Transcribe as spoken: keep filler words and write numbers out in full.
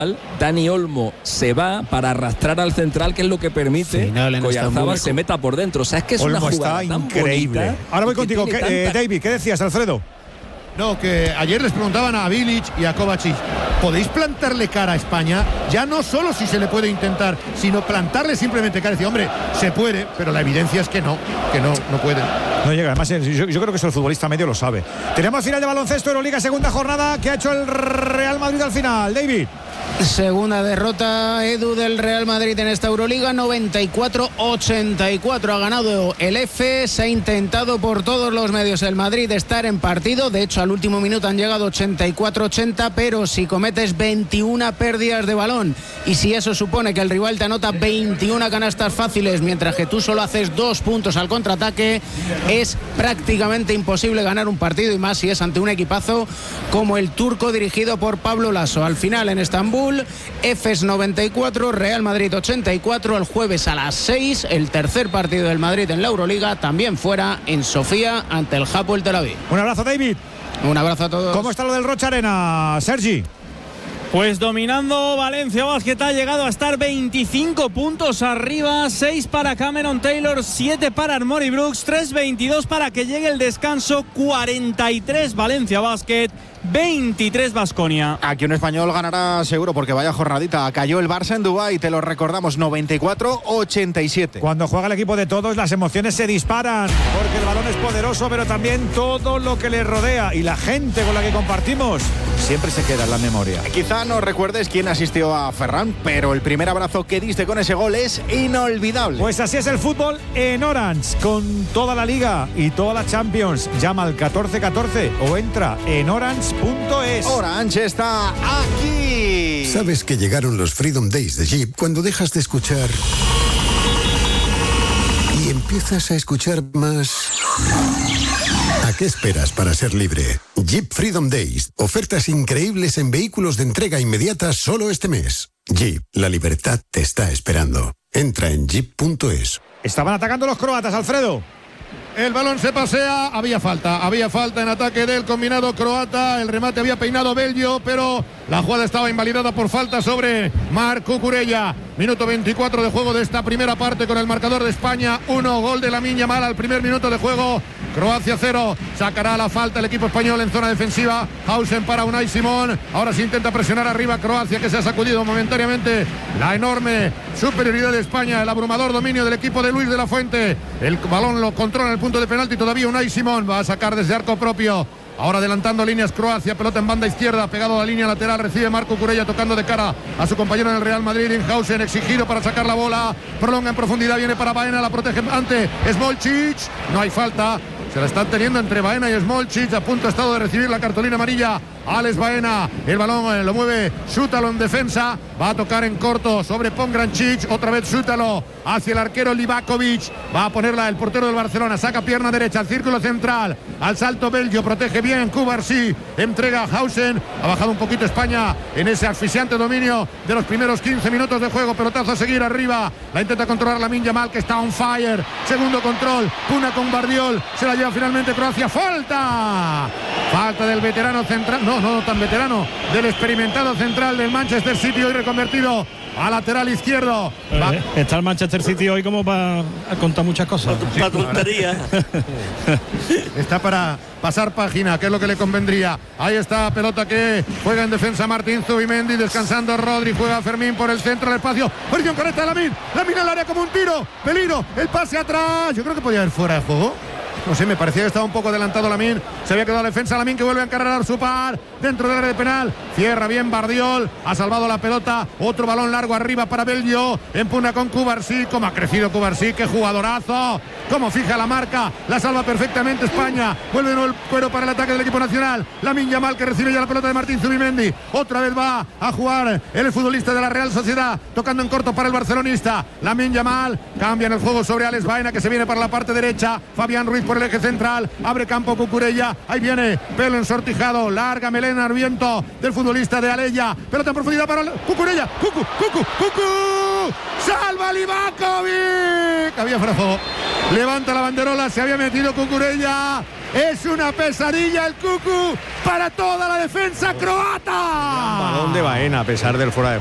Dani Olmo se va para arrastrar al central, que es lo que permite que Oyarzábal se meta por dentro. O sea, es que es Olmo una jugada está tan increíble. bonita. Ahora voy contigo, que, eh, tanta... David, ¿qué decías, Alfredo? No, que ayer les preguntaban a Bilic y a Kovacic, ¿podéis plantarle cara a España? Ya no solo si se le puede intentar, sino plantarle simplemente cara. Decir, hombre, se puede, pero la evidencia es que no, que no, no pueden. No llega, además yo, yo creo que eso el futbolista medio lo sabe. Tenemos final de baloncesto, Euroliga, segunda jornada, que ha hecho el Real Madrid al final. David. Segunda derrota, Edu, del Real Madrid en esta Euroliga, noventa y cuatro ochenta y cuatro ha ganado el F. Se ha intentado por todos los medios el Madrid estar en partido. De hecho, al último minuto han llegado ochenta y cuatro ochenta, pero si cometes veintiuna pérdidas de balón y si eso supone que el rival te anota veintiuna canastas fáciles mientras que tú solo haces dos puntos al contraataque, es prácticamente imposible ganar un partido, y más si es ante un equipazo como el turco dirigido por Pablo Laso. Al final en Estambul, Efes noventa y cuatro, Real Madrid ochenta y cuatro. El jueves a las seis, el tercer partido del Madrid en la Euroliga, también fuera en Sofía ante el Hapoel Tel Aviv. Un abrazo, David. Un abrazo a todos. ¿Cómo está lo del Rocha Arena, Sergi? Pues dominando Valencia Basket, ha llegado a estar veinticinco puntos arriba, seis para Cameron Taylor, siete para Armoni Brooks, tres veintidós para que llegue el descanso, cuarenta y tres Valencia Basket, veintitrés Baskonia. Aquí un español ganará seguro, porque vaya jornadita. Cayó el Barça en Dubái, te lo recordamos, noventa y cuatro ochenta y siete. Cuando juega el equipo de todos, las emociones se disparan, porque el balón es poderoso, pero también todo lo que le rodea y la gente con la que compartimos siempre se queda en la memoria. Quizá no recuerdes quién asistió a Ferran, pero el primer abrazo que diste con ese gol es inolvidable. Pues así es el fútbol en Orange, con toda la Liga y toda la Champions. Llama al catorce catorce o entra en orange punto es. Orange está aquí. Sabes que llegaron los Freedom Days de Jeep cuando dejas de escuchar y empiezas a escuchar más. ¿A qué esperas para ser libre? Jeep Freedom Days. Ofertas increíbles en vehículos de entrega inmediata solo este mes. Jeep, la libertad te está esperando. Entra en jeep punto es. Estaban atacando los croatas, Alfredo. El balón se pasea, había falta, había falta en ataque del combinado croata, el remate había peinado Belgio, pero la jugada estaba invalidada por falta sobre Marc Cucurella. Minuto veinticuatro de juego de esta primera parte con el marcador de España, uno, gol de Lamine Yamal al primer minuto de juego, Croacia cero, sacará la falta el equipo español en zona defensiva, Hausen para Unai Simón, ahora se intenta presionar arriba Croacia, que se ha sacudido momentáneamente la enorme superioridad de España, el abrumador dominio del equipo de Luis de la Fuente, el balón lo controla en el punto de penalti todavía Unai Simón, va a sacar desde arco propio. Ahora adelantando líneas Croacia, pelota en banda izquierda, pegado a la línea lateral, recibe Marco Cucurella tocando de cara a su compañero en el Real Madrid, Inhausen, exigido para sacar la bola, prolonga en profundidad, viene para Baena, la protege ante Smolcic, no hay falta, se la están teniendo entre Baena y Smolcic, a punto ha estado de recibir la cartulina amarilla Alex Baena, el balón eh, lo mueve Sútalo en defensa, va a tocar en corto sobre Pongrancic, otra vez Sútalo hacia el arquero Livakovic, va a ponerla el portero del Barcelona, saca pierna derecha al círculo central, al salto Belgio, protege bien Cubarsí, entrega a Hausen, ha bajado un poquito España en ese asfixiante dominio de los primeros quince minutos de juego, pelotazo a seguir arriba, la intenta controlar Lamine Yamal, que está on fire, segundo control, Puna con Bardiol, se la lleva finalmente Croacia, falta, falta del veterano central, no, no tan veterano, del experimentado central del Manchester City, hoy reconvertido a lateral izquierdo. Eh, está el Manchester City hoy como para contar muchas cosas. Para tontería. Está para pasar página, que es lo que le convendría. Ahí está, pelota que juega en defensa Martín Zubimendi, descansando Rodri, juega Fermín por el centro del espacio. Posición correcta de Lamine, Lamine al área como un tiro, peligro, el pase atrás. Yo creo que podía haber fuera de juego. No sé, me parecía que estaba un poco adelantado Lamine. Se había quedado la defensa, Lamine que vuelve a encargar su par dentro del área de penal. Cierra bien Bardiol, ha salvado la pelota. Otro balón largo arriba para Belgio. Empuna con Cubarsí, como ha crecido Cubarsí, qué jugadorazo. Cómo fija la marca, la salva perfectamente España. Vuelve de nuevo el cuero para el ataque del equipo nacional. Lamine Yamal que recibe ya la pelota de Martín Zubimendi. Otra vez va a jugar el futbolista de la Real Sociedad, tocando en corto para el barcelonista. Lamine Yamal cambia en el juego sobre Alex Baena, que se viene para la parte derecha. Fabián Ruiz por el eje central, abre campo Cucurella, ahí viene pelo ensortijado, larga melena al viento del futbolista de Aleya, pelota en profundidad para Cucurella, Cucu, Cucu, Cucu, salva Livakovic, había fuera de juego, Levanta la banderola, se había metido Cucurella. Es una pesadilla el Cucu para toda la defensa croata. Balón de Baena a pesar del fuera de